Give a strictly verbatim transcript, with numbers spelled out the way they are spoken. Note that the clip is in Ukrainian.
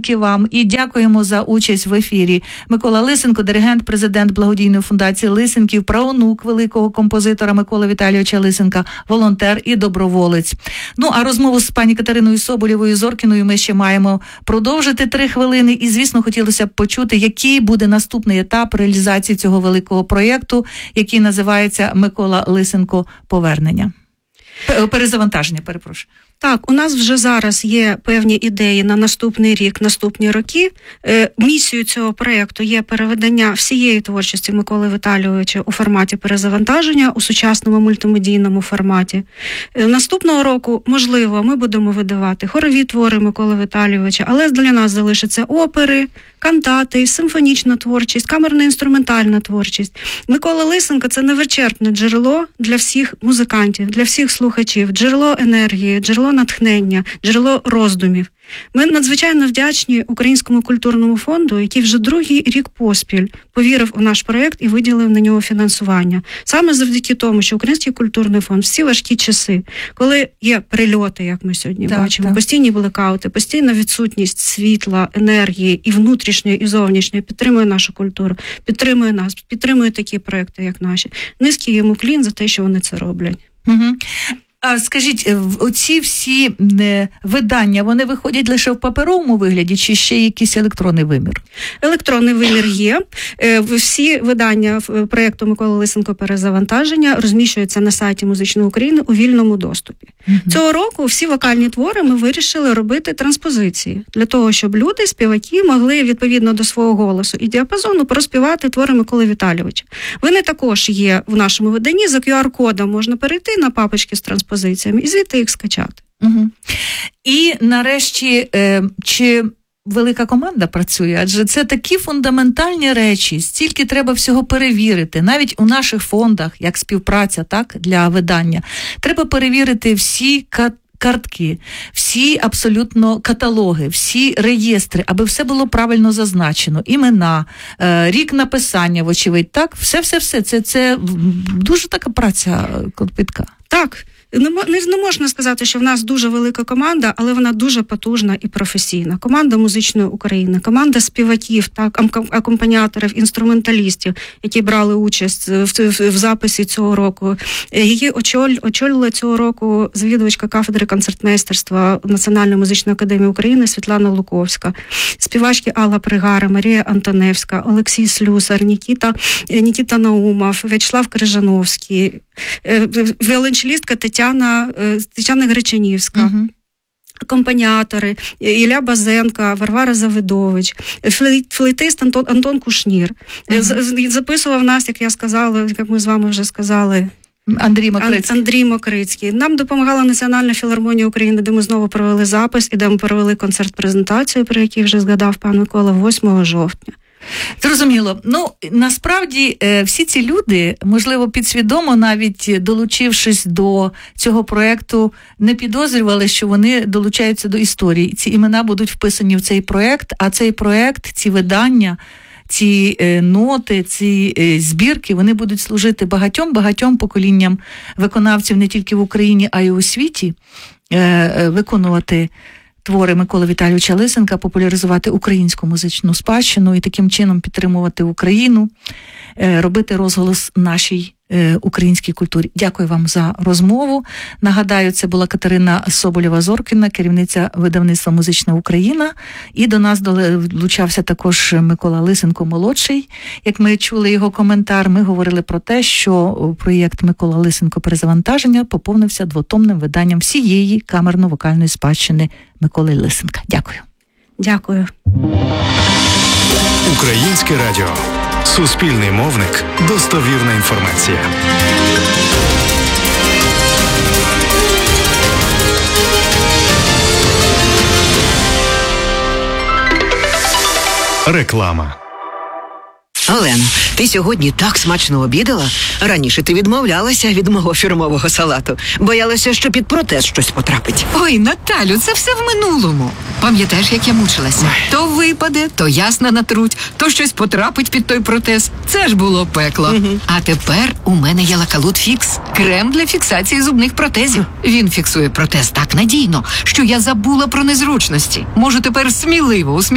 завдяки вам. І дякуємо за участь в ефірі. Микола Лисенко, диригент, президент благодійної фундації Лисенків, праонук великого композитора Миколи Віталійовича Лисенка, волонтер і доброволець. Ну, а розмову з пані Катериною Соболєвою Зоркіною ми ще маємо продовжити три хвилини. І, звісно, хотілося б почути, який буде наступний етап реалізації цього великого проєкту, який називається «Микола Лисенко. Повернення». Перезавантаження, перепрошую. Так, у нас вже зараз є певні ідеї на наступний рік, наступні роки. Е, місією цього проєкту є переведення всієї творчості Миколи Віталійовича у форматі перезавантаження, у сучасному мультимедійному форматі. Е, наступного року, можливо, ми будемо видавати хорові твори Миколи Віталійовича, але для нас залишаться опери, кантати, симфонічна творчість, камерно-інструментальна творчість. Микола Лисенко – це невичерпне джерело для всіх музикантів, для всіх слухачів, джерело енергії, джерело натхнення, джерело роздумів. Ми надзвичайно вдячні Українському культурному фонду, який вже другий рік поспіль повірив у наш проєкт і виділив на нього фінансування. Саме завдяки тому, що Український культурний фонд всі важкі часи, коли є прильоти, як ми сьогодні так, бачимо, так. постійні блекаути, постійна відсутність світла, енергії і внутрішньої, і зовнішньої, підтримує нашу культуру, підтримує нас, підтримує такі проєкти, як наші. Низький йому клін за те, що вони це роблять. Угу. А скажіть, оці всі видання, вони виходять лише в паперовому вигляді, чи ще якийсь електронний вимір? Електронний вимір є. Всі видання проєкту Миколи Лисенко «Перезавантаження» розміщуються на сайті Музичної України у вільному доступі. Угу. Цього року всі вокальні твори ми вирішили робити транспозиції, для того, щоб люди, співаки, могли відповідно до свого голосу і діапазону проспівати твори Миколи Віталійовича. Вони також є в нашому виданні, за ку ар-кодом можна перейти на папочки з транспозиціями і звідти їх скачати. Угу. І нарешті, е, чи велика команда працює? Адже це такі фундаментальні речі, стільки треба всього перевірити. Навіть у наших фондах, як співпраця, так, для видання, треба перевірити всі кат картки, всі абсолютно каталоги, всі реєстри, аби все було правильно зазначено, імена, е, рік написання, вочевидь, так? Все-все-все, це, це дуже така праця кропітка. Так. Не, не можна сказати, що в нас дуже велика команда, але вона дуже потужна і професійна. Команда Музичної України, команда співаків, так, акомпаніаторів, інструменталістів, які брали участь в, в, в записі цього року. Її очоль, очолила цього року завідувачка кафедри концертмейстерства Національної музичної академії України Світлана Луковська, співачки Алла Пригара, Марія Антоневська, Олексій Слюсар, Нікіта, Нікіта Наумов, В'ячеслав Крижановський, віолончелістка Тетяна, Тетяна Гречанівська, uh-huh. акомпаніатори Ілля Базенка, Варвара Завидович, флейтист Антон, Антон Кушнір. Uh-huh. Записував нас, як я сказала, як ми з вами вже сказали, Андрій Мокрицький. Андрій Мокрицький. Нам допомагала Національна філармонія України, де ми знову провели запис і де ми провели концерт-презентацію, про який вже згадав пан Микола, восьмого жовтня. Зрозуміло. Ну, насправді, всі ці люди, можливо, підсвідомо, навіть долучившись до цього проєкту, не підозрювали, що вони долучаються до історії. Ці імена будуть вписані в цей проєкт, а цей проєкт, ці видання, ці ноти, ці збірки, вони будуть служити багатьом-багатьом поколінням виконавців не тільки в Україні, а й у світі, виконувати твори Миколи Віталійовича Лисенка, популяризувати українську музичну спадщину і таким чином підтримувати Україну, робити розголос нашій українській культурі. Дякую вам за розмову. Нагадаю, це була Катерина Соболєва-Зоркіна, керівниця видавництва «Музична Україна». І до нас долучався також Микола Лисенко-молодший. Як ми чули його коментар, ми говорили про те, що проєкт Микола Лисенко «Перезавантаження» поповнився двотомним виданням всієї камерно-вокальної спадщини Миколи Лисенка. Дякую. Дякую. Українське радіо. Суспільний мовник. Достовірна інформація. Реклама. Олено, ти сьогодні так смачно обідала. Раніше ти відмовлялася від мого фірмового салату. Боялася, що під протез щось потрапить. Ой, Наталю, це все в минулому. Пам'ятаєш, як я мучилася? Ой. То випаде, то ясно натруть, то щось потрапить під той протез. Це ж було пекло. Угу. А тепер у мене є Лакалут Фікс. Крем для фіксації зубних протезів. Він фіксує протез так надійно, що я забула про незручності. Можу тепер сміливо усміхнутися.